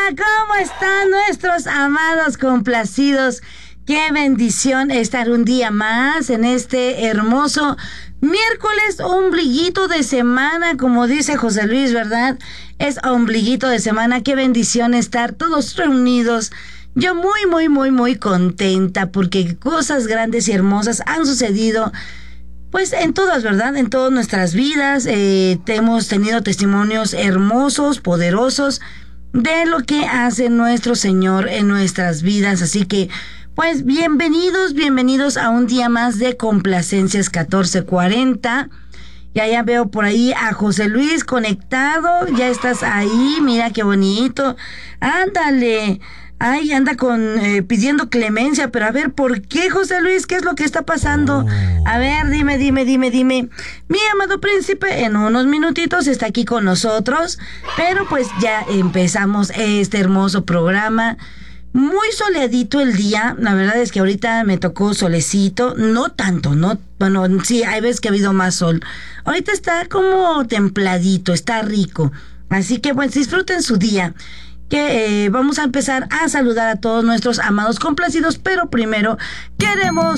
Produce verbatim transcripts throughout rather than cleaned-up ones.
¿Cómo están nuestros amados complacidos? Qué bendición estar un día más en este hermoso miércoles, ombliguito de semana, como dice José Luis, ¿verdad? Es ombliguito de semana. Qué bendición estar todos reunidos. Yo muy, muy, muy, muy contenta porque cosas grandes y hermosas han sucedido, pues en todas, ¿verdad? En todas nuestras vidas. Eh, hemos tenido testimonios hermosos, poderosos, de lo que hace nuestro Señor en nuestras vidas. Así que, pues, bienvenidos, bienvenidos a un día más de Complacencias catorce cuarenta. Ya, ya veo por ahí a José Luis conectado. Ya estás ahí, mira qué bonito. Ándale. Ay, anda con eh, pidiendo clemencia, pero a ver, ¿por qué, José Luis? ¿Qué es lo que está pasando? A ver, dime, dime, dime, dime. Mi amado príncipe, en unos minutitos está aquí con nosotros, pero pues ya empezamos este hermoso programa. Muy soleadito el día, la verdad es que ahorita me tocó solecito, no tanto, no, bueno, sí, hay veces que ha habido más sol. Ahorita está como templadito, está rico, así que pues disfruten su día. Que eh, vamos a empezar a saludar a todos nuestros amados complacidos, pero primero queremos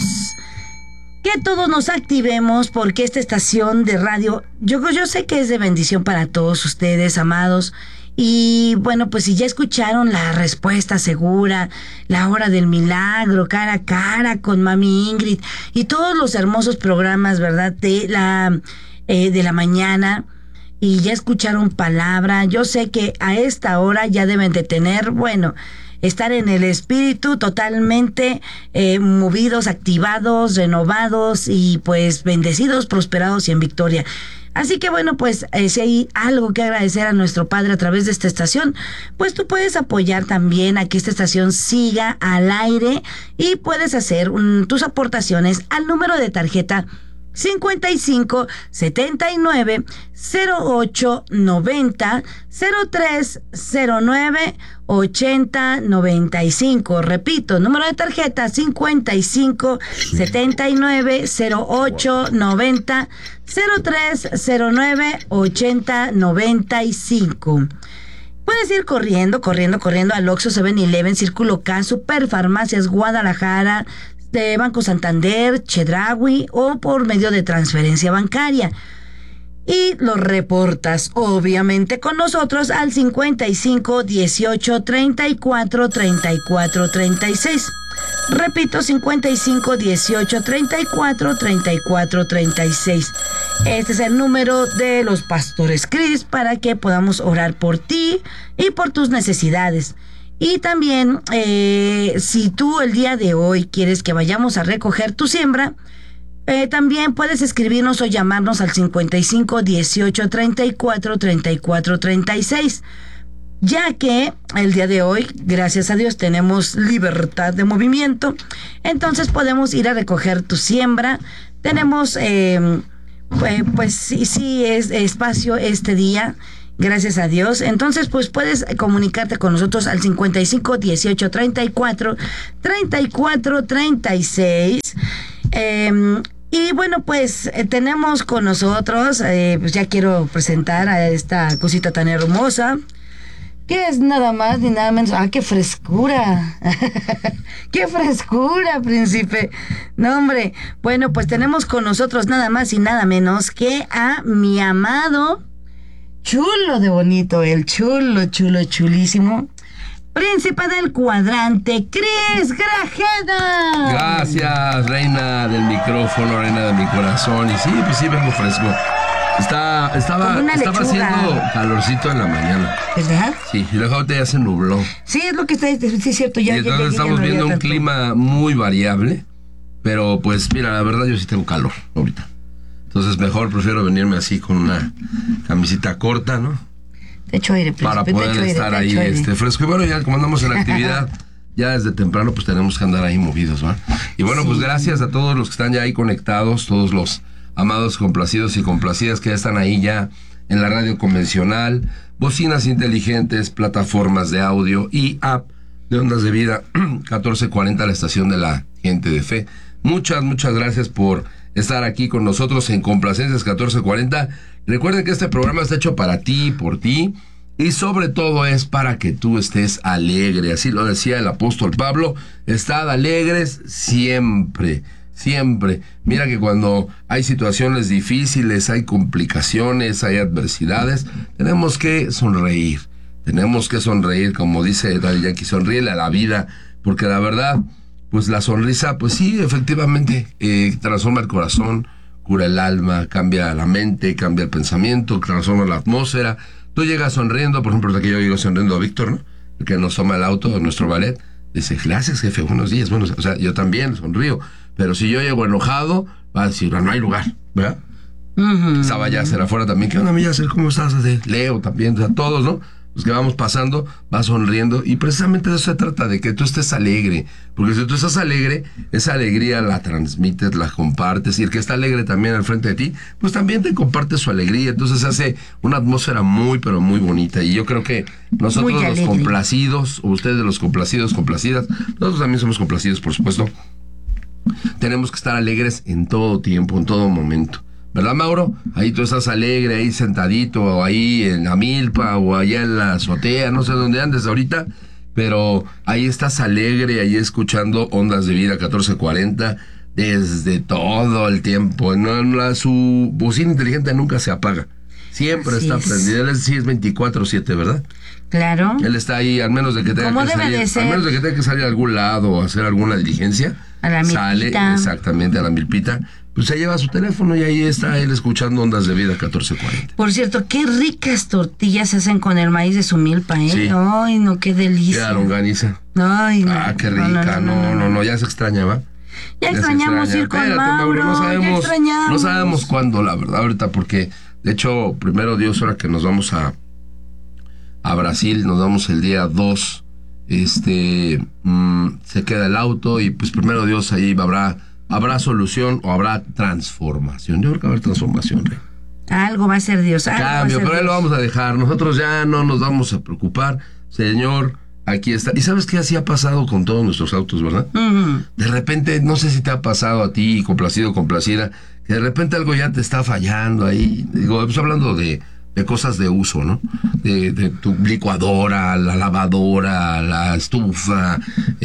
que todos nos activemos porque esta estación de radio, yo, yo sé que es de bendición para todos ustedes, amados. Y bueno, pues si ya escucharon la respuesta segura, la hora del milagro, cara a cara con Mami Ingrid y todos los hermosos programas, ¿verdad? De la, eh, de la mañana. Y ya escucharon palabra. Yo sé que a esta hora ya deben de tener, bueno, estar en el espíritu totalmente eh, movidos, activados, renovados y pues bendecidos, prosperados y en victoria. Así que bueno, pues eh, si hay algo que agradecer a nuestro Padre a través de esta estación, pues tú puedes apoyar también a que esta estación siga al aire y puedes hacer un, tus aportaciones al número de tarjeta cincuenta y cinco, setenta y nueve, cero ocho, noventa, cero tres, cero nueve, ochenta, noventa y cinco. Repito, número de tarjeta cincuenta y cinco, setenta y nueve, cero ocho, noventa, cero tres, cero nueve, ochenta, noventa y cinco. Puedes ir corriendo, corriendo, corriendo al Oxxo, seven eleven, Círculo K, Superfarmacias Guadalajara, de Banco Santander, Chedraui o por medio de transferencia bancaria. Y los reportas, obviamente, con nosotros al cincuenta y cinco, dieciocho, treinta y cuatro, treinta y cuatro, treinta y seis. Repito, cincuenta y cinco, dieciocho, treinta y cuatro, treinta y cuatro, treinta y seis. Este es el número de los Pastores Cris para que podamos orar por ti y por tus necesidades. Y también, eh, si tú el día de hoy quieres que vayamos a recoger tu siembra, eh, también puedes escribirnos o llamarnos al cincuenta y cinco, dieciocho, treinta y cuatro, treinta y cuatro, treinta y seis. Ya que el día de hoy, gracias a Dios, tenemos libertad de movimiento, entonces podemos ir a recoger tu siembra. Tenemos, eh, pues, pues sí, sí, es espacio este día. Gracias a Dios. Entonces, pues puedes comunicarte con nosotros al cincuenta y cinco, dieciocho, treinta y cuatro, treinta y cuatro, treinta y seis. Eh, y bueno, pues eh, tenemos con nosotros, eh, pues ya quiero presentar a esta cosita tan hermosa, que es nada más ni nada menos. ¡Ah, qué frescura! ¡Qué frescura, príncipe! No, hombre. Bueno, pues tenemos con nosotros nada más y nada menos que a mi amado, chulo de bonito, el chulo, chulo, chulísimo príncipe del cuadrante, Cris Grajeda. Gracias, reina del micrófono, reina de mi corazón. Y sí, pues sí, vengo fresco. Está, estaba, estaba haciendo calorcito en la mañana. ¿Verdad? Sí, y luego ahorita ya se nubló. Sí, es lo que está, sí es cierto. Ya, y entonces ya, ya, estamos ya no viendo un tanto. clima muy variable. Pero pues mira, la verdad yo sí tengo calor ahorita. Entonces mejor prefiero venirme así con una camisita corta, ¿no? Te echo aire, príncipe, para poder te echo estar aire, ahí te echo este, aire. fresco. Y bueno, ya como andamos en la actividad, ya desde temprano, pues tenemos que andar ahí movidos, ¿va? Y bueno, sí. Pues gracias a todos los que están ya ahí conectados, todos los amados complacidos y complacidas que ya están ahí ya en la radio convencional, bocinas inteligentes, plataformas de audio y app de Ondas de Vida catorce cuarenta, la estación de la gente de fe. Muchas, muchas gracias por estar aquí con nosotros en Complacencias catorce cuarenta. Recuerden que este programa está hecho para ti, por ti, y sobre todo es para que tú estés alegre. Así lo decía el apóstol Pablo, estad alegres siempre, siempre. Mira que cuando hay situaciones difíciles, hay complicaciones, hay adversidades, tenemos que sonreír. Tenemos que sonreír, como dice Daddy Yankee, sonríele a la vida, porque la verdad, pues la sonrisa, pues sí, efectivamente, eh, transforma el corazón, cura el alma, cambia la mente, cambia el pensamiento, transforma la atmósfera. Tú llegas sonriendo, por ejemplo, que yo llego sonriendo a Víctor, ¿no? El que nos toma el auto, nuestro ballet, dice, gracias, jefe, buenos días, buenos días. O sea, yo también sonrío, pero si yo llego enojado, va a decir, no hay lugar, ¿verdad? Uh-huh. Estaba Yasser afuera también, ¿qué onda, mi Yasser? ¿Cómo estás? Así, Leo también, o sea, todos, ¿no? Los que vamos pasando, va sonriendo, y precisamente de eso se trata, de que tú estés alegre, porque si tú estás alegre, esa alegría la transmites, la compartes, y el que está alegre también al frente de ti, pues también te comparte su alegría, entonces se hace una atmósfera muy, pero muy bonita, y yo creo que nosotros los complacidos, o ustedes los complacidos, complacidas, nosotros también somos complacidos, por supuesto, tenemos que estar alegres en todo tiempo, en todo momento. ¿Verdad, Mauro? Ahí tú estás alegre, ahí sentadito, o ahí en la milpa, o allá en la azotea, no sé dónde andes ahorita, pero ahí estás alegre, ahí escuchando Ondas de Vida catorce cuarenta, desde todo el tiempo. No, la, su bocina inteligente nunca se apaga, siempre Así está es. prendida. Él sí es veinticuatro siete, ¿verdad? Claro. Él está ahí, al menos de que tenga que salir, de al menos de que tenga que salir a algún lado o hacer alguna diligencia, a la milpita. Sale exactamente a la milpita. Pues se lleva su teléfono y ahí está él escuchando Ondas de Vida catorce cuarenta. Por cierto, qué ricas tortillas se hacen con el maíz de su milpa, ¿eh? Sí. Ay, no, qué delicia. Qué longaniza. Ay, no. Ah, qué rica. No, no, no, no, no, no, no ya se extraña, ¿va? Ya, ya extrañamos ir con Espérate, Mauro, no sabemos, ya extrañamos. No sabemos cuándo, la verdad, ahorita, porque, de hecho, primero Dios, ahora que nos vamos a, a Brasil, nos vamos el día dos, este, mmm, se queda el auto y, pues, primero Dios, ahí habrá... ¿Habrá solución o habrá transformación? Yo creo que va a haber transformación, Rey. Algo va a ser Dios. Algo Cambio, va a ser pero ahí lo vamos a dejar. Nosotros ya no nos vamos a preocupar. Señor, aquí está. ¿Y sabes qué así ha pasado con todos nuestros autos, verdad? Uh-huh. De repente, no sé si te ha pasado a ti, complacido, complacida, que de repente algo ya te está fallando ahí. Digo, pues hablando de... de cosas de uso, ¿no? De, de tu licuadora, la lavadora, la estufa,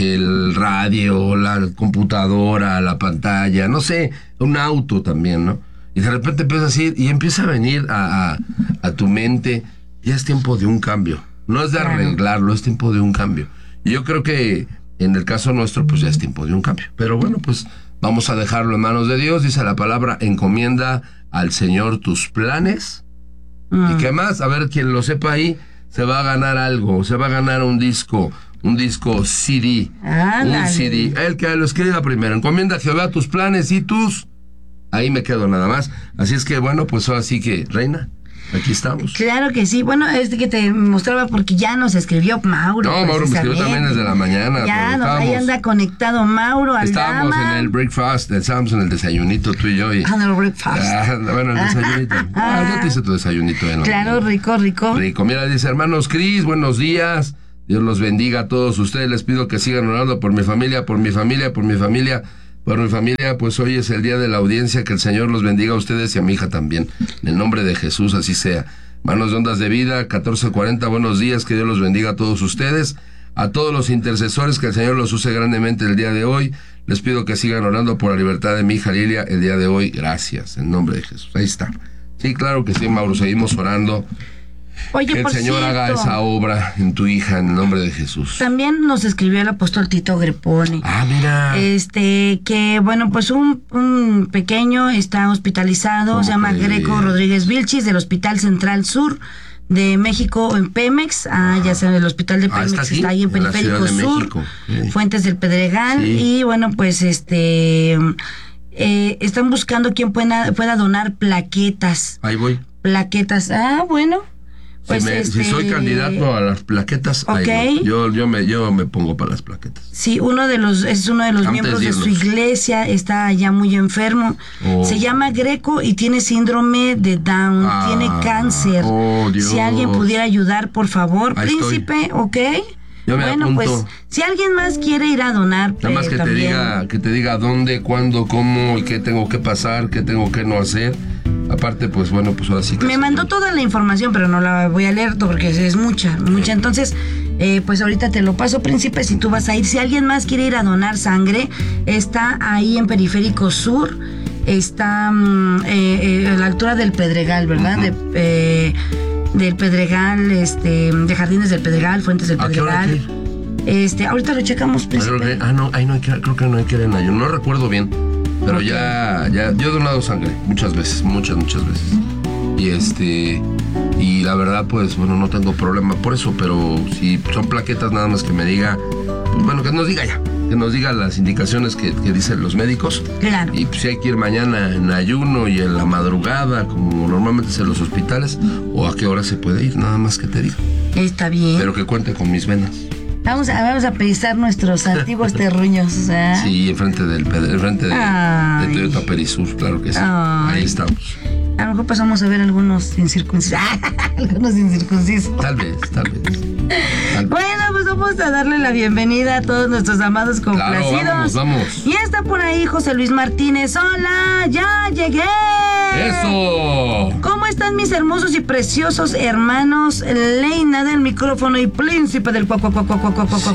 el radio, la computadora, la pantalla, no sé, un auto también, ¿no? Y de repente empieza a ir y empieza a venir a, a, a tu mente, ya es tiempo de un cambio. No es de arreglarlo, es tiempo de un cambio. Y yo creo que en el caso nuestro, pues ya es tiempo de un cambio. Pero bueno, pues vamos a dejarlo en manos de Dios. Dice la palabra, encomienda al Señor tus planes. ¿Y qué más? A ver, quien lo sepa ahí, se va a ganar algo, se va a ganar un disco, un disco C D, ah, un dale. C D. El que lo escriba primero, encomienda a Jehová tus planes y tus... Ahí me quedo nada más. Así es que, bueno, pues ahora sí que, Reina, aquí estamos. Claro que sí. Bueno, este que te mostraba porque ya nos escribió Mauro. No, Mauro me escribió también desde la mañana. Ya, no, ahí anda conectado Mauro. Estábamos en el breakfast, estábamos en el desayunito tú y yo. Y, ah, en el breakfast. Ah, bueno, el desayunito. Ah, ya te hice tu desayunito. ¿eh? Claro, rico, rico. Rico. Mira, dice, hermanos Cris, buenos días. Dios los bendiga a todos ustedes. Les pido que sigan orando por mi familia, por mi familia, por mi familia. Por mi familia, pues hoy es el día de la audiencia, que el Señor los bendiga a ustedes y a mi hija también. En el nombre de Jesús, así sea. Manos de Ondas de Vida, catorce cuarenta, buenos días, que Dios los bendiga a todos ustedes. A todos los intercesores, que el Señor los use grandemente el día de hoy. Les pido que sigan orando por la libertad de mi hija Lilia el día de hoy. Gracias, en nombre de Jesús. Ahí está. Sí, claro que sí, Mauro, seguimos orando. Oye, que el por Señor cierto, haga esa obra en tu hija, en el nombre de Jesús. También nos escribió el apóstol Tito Grepone. Ah, mira. Este, que bueno, pues un, un pequeño está hospitalizado, se llama Greco Rodríguez Vilchis, del Hospital Central Sur de México en Pemex. Ah, ya saben, el hospital de Pemex ah, está, está ahí en, en Periférico Sur, sí. Fuentes del Pedregal. Sí. Y bueno, pues este, eh, están buscando quien pueda, pueda donar plaquetas. Ahí voy. Plaquetas, ah, bueno. Pues si, me, este... si soy candidato a las plaquetas, okay. ahí yo, yo, me, yo me pongo para las plaquetas. Sí, uno de los, es uno de los Antes miembros de su iglesia, está ya muy enfermo. Oh. Se llama Greco y tiene síndrome de Down, ah, tiene cáncer. Oh, Dios. Si alguien pudiera ayudar, por favor, ahí príncipe, estoy. ¿Ok? Yo me bueno, apunto. Pues, si alguien más quiere ir a donar, nada más que también. te diga, que te diga dónde, cuándo, cómo y qué tengo que pasar, qué tengo que no hacer. Aparte, pues bueno, pues ahora sí que... Me mandó toda la información, pero no la voy a leer porque es mucha, mucha. Entonces, eh, pues ahorita te lo paso, príncipe, si tú vas a ir. Si alguien más quiere ir a donar sangre, está ahí en Periférico Sur. Está mm, eh, eh, a la altura del Pedregal, ¿verdad? Uh-huh. de, eh, del Pedregal, este, de Jardines del Pedregal, Fuentes del Pedregal. Este, ahorita lo checamos, príncipe. Que, ah, no, ahí no hay que, creo que no hay que ir en ayuno, no recuerdo bien, pero okay. ya, ya, yo he donado sangre muchas veces, muchas, muchas veces. Y este, y la verdad, pues, bueno, no tengo problema por eso, pero si son plaquetas, nada más que me diga, pues, bueno, que nos diga ya, que nos diga las indicaciones que, que dicen los médicos. Claro. Y pues, si hay que ir mañana en ayuno y en la madrugada, como normalmente es en los hospitales, o a qué hora se puede ir, nada más que te diga. Está bien. Pero que cuente con mis venas. Vamos a, vamos a pisar nuestros antiguos terruños, o sea. Sí, enfrente del enfrente de, de Toyota Perisur, claro que sí. Ay. Ahí estamos. A lo mejor pasamos a ver algunos incircuncisos. algunos incircuncisos. Tal vez, tal vez. Tal vez. Bueno, pues vamos a darle la bienvenida a todos nuestros amados complacidos. Claro, vamos, vamos. Y está por ahí José Luis Martínez. Hola, ya llegué. ¡Eso! ¿Cómo están mis hermosos y preciosos hermanos? Leina del micrófono y príncipe del cuac cuac cuac cuac cuac cuac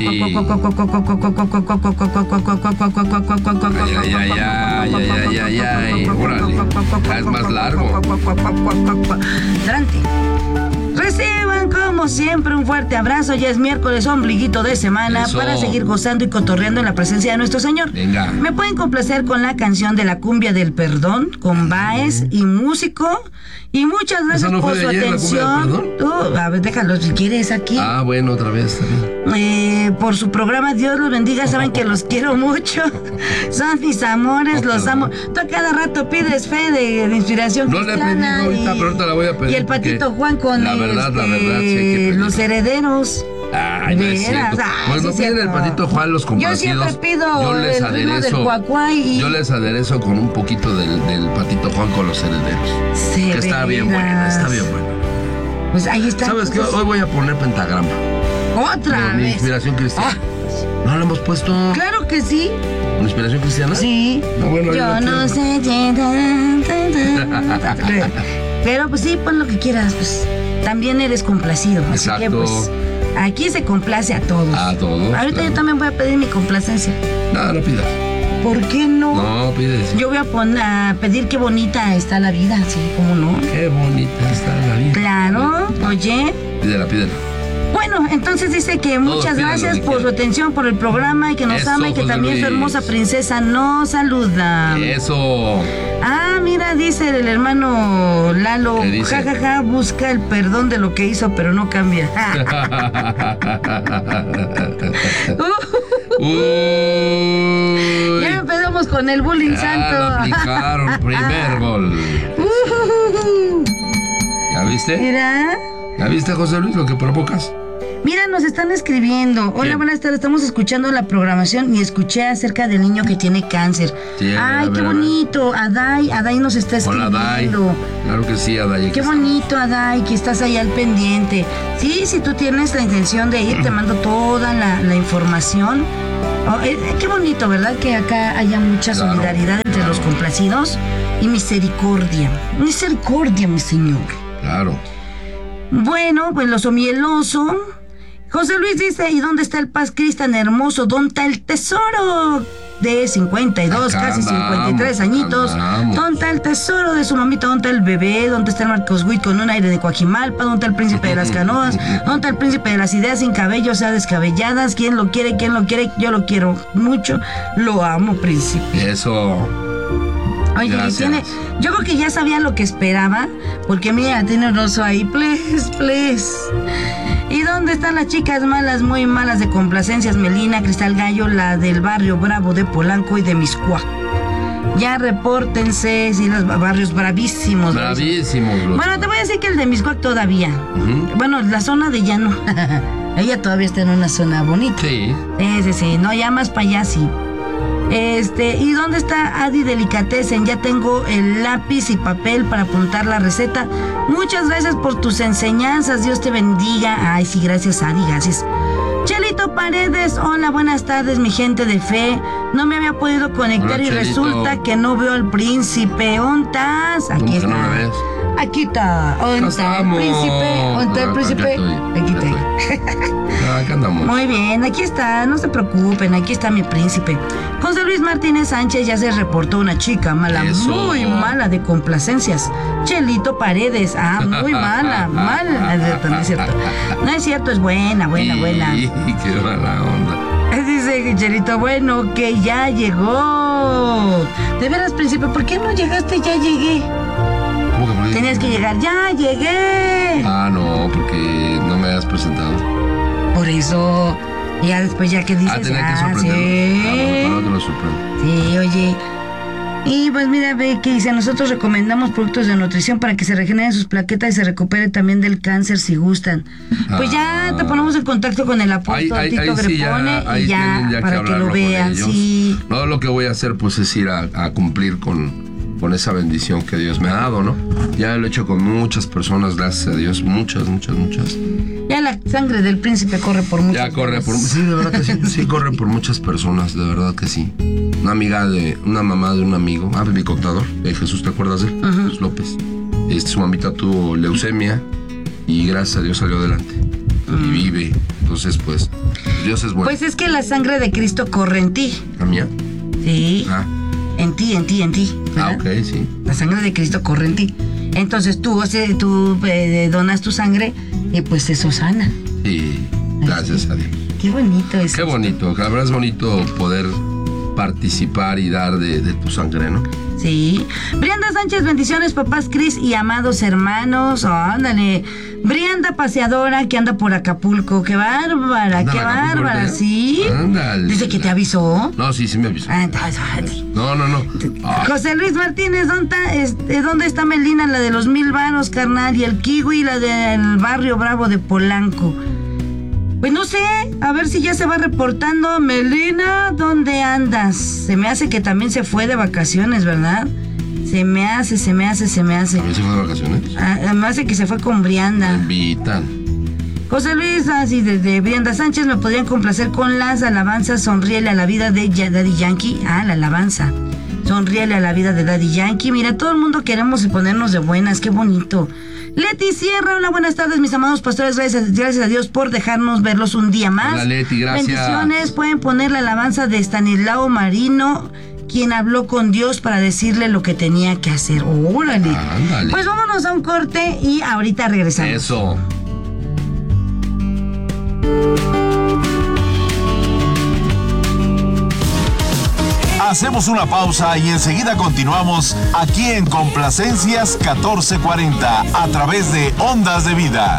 es más largo. Adelante. Reciban como siempre un fuerte abrazo. Ya es miércoles, ombliguito de semana. Eso. Para seguir gozando y cotorreando en la presencia de nuestro Señor. Venga. Me pueden complacer con la canción de la cumbia del perdón, con Baez y músico. Y muchas gracias no por su ayer, atención. Tú, a ver, déjalo si quieres aquí. Ah, bueno, otra vez también. Eh, por su programa, Dios los bendiga. Saben que los quiero mucho. Son mis amores, los amo. Tú a cada rato pides fe de, de inspiración no cristiana. No le he pedido ahorita, y, pero ahorita la voy a pedir. Y el Patito Juan con la verdad, este, la verdad, sí hay que los herederos. Ay, no es cierto. Pues no piden el Patito Juan los complacidos. Yo siempre pido yo les el ritmo aderezo, del cuacuay y... Yo les aderezo con un poquito del, del Patito Juan con los herederos. Sí, que está bien buena, está bien buena. Pues ahí está. ¿Sabes qué? Hoy voy a poner pentagrama. ¿Otra Con vez? Inspiración cristiana. Ah. ¿No lo hemos puesto? Claro que sí. ¿Con Inspiración cristiana? Sí. No, bueno, yo no sé. Pero pues sí, pon lo que quieras, pues también eres complacido. Así Exacto. que pues aquí se complace a todos. A todos. Ahorita claro. yo también voy a pedir mi complacencia. No, no pidas. ¿Por qué no? No, pides. Yo voy a, poner, a pedir qué bonita está la vida, sí, ¿cómo no? Qué bonita está la vida. Claro, oye. Pídela, pídela. Bueno, entonces dice que muchas Todos gracias por su atención, por el programa y que nos Eso, ama y que José también Luis. su hermosa princesa nos saluda. Eso. Ah, mira, dice el hermano Lalo, ¿Qué dice? jajaja, ja, ja, busca el perdón de lo que hizo, pero no cambia. Uy. Ya empezamos con el bullying Ya santo. lo aplicaron, primer gol. ¿Ya viste? Mira. ¿Ya viste, José Luis, lo que provocas? Mira, nos están escribiendo. Hola, ¿Quién? buenas tardes. Estamos escuchando la programación y escuché acerca del niño que tiene cáncer. Sí, a Ay, ver, qué a ver, bonito. Adai, Adai nos está Hola, escribiendo. Adai. Claro que sí, Adai. Qué bonito, Adai, que estás ahí al pendiente. Sí, si tú tienes la intención de ir, te mando toda la, la información. Oh, eh, qué bonito, ¿verdad? Que acá haya mucha Claro, solidaridad entre claro. los complacidos y misericordia. Misericordia, mi señor. Claro. Bueno, pues lo somieloso. José Luis dice, ¿y dónde está el Paz Cristian hermoso? ¿Dónde está el tesoro? De cincuenta y dos, Acá casi andamos, cincuenta y tres añitos. andamos. ¿Dónde está el tesoro de su mamita? ¿Dónde está el bebé? ¿Dónde está el Marcos Witt con un aire de Coajimalpa? ¿Dónde está el príncipe de las canoas? ¿Dónde está el príncipe de las ideas sin cabello, o sea, descabelladas? ¿Quién lo quiere? ¿Quién lo quiere? Yo lo quiero mucho. Lo amo, príncipe. Eso. Oye, y tiene, yo creo que ya sabía lo que esperaba, porque mira, tiene un oso ahí, please, please. ¿Y dónde están las chicas malas, muy malas de complacencias? Melina, Cristal Gallo, la del barrio Bravo de Polanco y de Miscuac. Ya repórtense, sí, los barrios bravísimos. Bravísimos. Los... Bueno, te voy a decir que el de Miscuac todavía. Uh-huh. Bueno, la zona de Llano. Ella todavía está en una zona bonita. Sí. Sí, sí, sí. No, ya más para allá sí. Este, ¿y dónde está Adi Delicatessen? Ya tengo el lápiz y papel para apuntar la receta. Muchas gracias por tus enseñanzas. Dios te bendiga. Ay, sí, gracias, Adi, gracias. Chelito Chelito Paredes, hola, buenas tardes, mi gente de fe. No me había podido conectar. Hola, y Chelito. Resulta que no veo al príncipe. ¿Dónde estás? Aquí está. ¿No me ves? Aquí está. ¿Dónde está el príncipe? ¿Dónde está el príncipe? Aquí está. Acá andamos. Muy bien, aquí está, no se preocupen, aquí está mi príncipe. José Luis Martínez Sánchez ya se reportó una chica mala, Eso. muy mala de complacencias. Chelito Paredes, ah, muy mala, mala. No es cierto, no es cierto, es buena, buena, buena. Qué mala onda. Dice Chelito, bueno, que ya llegó. De veras, príncipe, ¿por qué no llegaste? Ya llegué. ¿Cómo que Tenías que llegar, ya llegué. Ah, no, porque no me has presentado. Por eso, ya después ya que dices, ah, tenía ah, que sorprenderlo. sí. Ah, bueno, para otro lo sorprendo. Sí, oye. Y pues mira, ve que dice, nosotros recomendamos productos de nutrición para que se regeneren sus plaquetas y se recupere también del cáncer si gustan. Pues ah, ya te ponemos en contacto con el apóstol ahí, Tito ahí, Grepone sí, ya, y ya, ya para que, que lo vean, sí. No, lo que voy a hacer pues es ir a, a cumplir con... con esa bendición que Dios me ha dado, ¿no? Ya lo he hecho con muchas personas, gracias a Dios, muchas, muchas, muchas. Ya la sangre del príncipe corre por muchas Ya corre personas. por... Sí, de verdad que sí, sí corre por muchas personas, de verdad que sí. Una amiga de... una mamá de un amigo, ah, mi contador, de Jesús, ¿te acuerdas de él? Uh-huh. Jesús López. Este, su mamita tuvo leucemia y gracias a Dios salió adelante. Uh-huh. Y vive, entonces pues, Dios es bueno. Pues es que la sangre de Cristo corre en ti. ¿La mía? Sí. Ah. En ti, en ti, en ti. ¿verdad? Ah, ok, sí. La sangre de Cristo corre en ti. Entonces tú, o sea, tú eh, donas tu sangre y pues eso sana. Sí, gracias Así. a Dios. Qué bonito es. Qué bonito, la verdad es bonito poder participar y dar de, de tu sangre, ¿no? Sí. Brianda Sánchez, bendiciones, papás Cris y amados hermanos. Oh, ándale. Brianda paseadora que anda por Acapulco. Qué bárbara, Anda, qué Acapulco, bárbara, ¿eh? ¿sí? Ándale. Dice que te avisó. No, sí, sí me avisó. Ah, entonces, no, no, no. Ah. José Luis Martínez, ¿dónde está, este, ¿dónde está Melina, la de los mil varos, carnal? Y el kiwi, la del barrio Bravo de Polanco. Pues no sé, a ver si ya se va reportando. Melina, ¿dónde andas? Se me hace que también se fue de vacaciones, ¿verdad? Se me hace, se me hace, se me hace. ¿También se fue de vacaciones? Ah, me hace que se fue con Brianda. Me invitan. José Luis, así de, de Brianda Sánchez, me podrían complacer con las alabanzas Sonríele a la vida de Daddy Yankee. Ah, la alabanza. Sonríele a la vida de Daddy Yankee. Mira, todo el mundo queremos ponernos de buenas, qué bonito. Leti Sierra, hola, buenas tardes, mis amados pastores, gracias, gracias a Dios por dejarnos verlos un día más. Hola, Leti, gracias. Bendiciones, pueden poner la alabanza de Estanislao Marino, quien habló con Dios para decirle lo que tenía que hacer. Órale. Ándale. Pues vámonos a un corte y ahorita regresamos. Eso. Hacemos una pausa y enseguida continuamos aquí en Complacencias catorce cuarenta a través de Ondas de Vida.